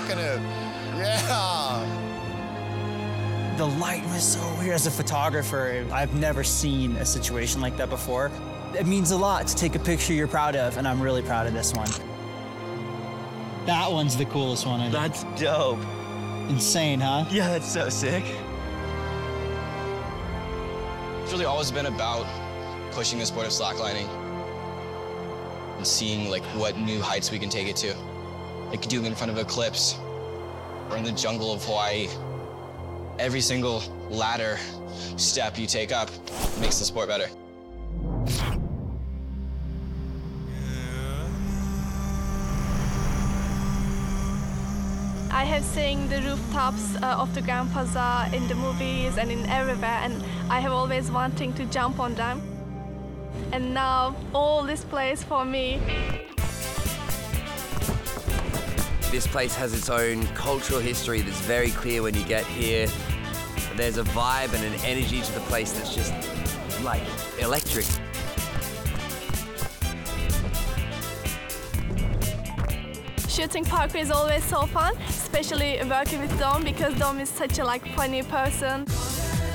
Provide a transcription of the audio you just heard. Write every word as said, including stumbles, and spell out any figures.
rocking it. Yeah. The light was so weird. As a photographer, I've never seen a situation like that before. It means a lot to take a picture you're proud of, and I'm really proud of this one. That one's the coolest one, I think. That's dope. Insane, huh? Yeah, that's so sick. It's really always been about pushing the sport of slacklining and seeing like what new heights we can take it to. Like doing it in front of eclipse or in the jungle of Hawaii. Every single ladder step you take up makes the sport better. I have seen the rooftops uh, of the Grand Plaza in the movies and in everywhere, and I have always wanting to jump on them. And now, all this place for me. This place has its own cultural history that's very clear when you get here. There's a vibe and an energy to the place that's just, like, electric. Shooting parkour is always so fun, especially working with Dom, because Dom is such a like funny person.